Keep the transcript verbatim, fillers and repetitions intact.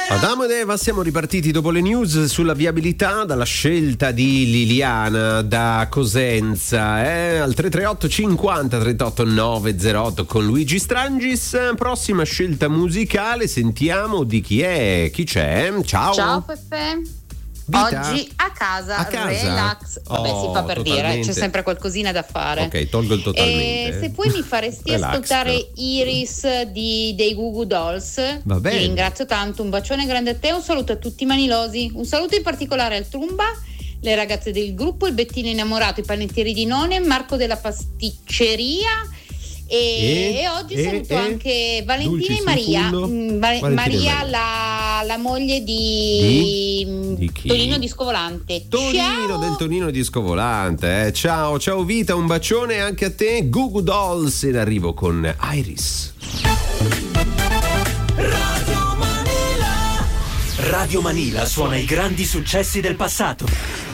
Adamo ed Eva, siamo ripartiti dopo le news sulla viabilità dalla scelta di Liliana da Cosenza eh? al tre tre otto cinquanta trentotto novecentotto con Luigi Strangis. Prossima scelta musicale, sentiamo di chi è, chi c'è. Ciao. Ciao Peppe. Vita. Oggi a casa, A casa? relax. Vabbè, Oh, si fa per totalmente. dire, c'è sempre qualcosina da fare. Ok, tolgo il totalmente. E se poi mi faresti Relax, ascoltare però. Iris di, dei Goo Goo Dolls, Va bene. ti ringrazio tanto, un bacione grande a te, un saluto a tutti i manilosi, un saluto in particolare al Trumba, le ragazze del gruppo, il Bettino innamorato, i panettieri di None, Marco della pasticceria. E, E, e oggi e, saluto e, anche Valentina Dulcis e Maria, in fullo. mm, Va- Valentina e Maria Maria. la, la moglie di, Di? Di chi? Tonino di Scovolante. Tonino Ciao. del Tonino di Scovolante, eh. Ciao, ciao Vita, un bacione anche a te. Goo Goo Dolls in arrivo con Iris. Radio Manila. Radio Manila suona i grandi successi del passato.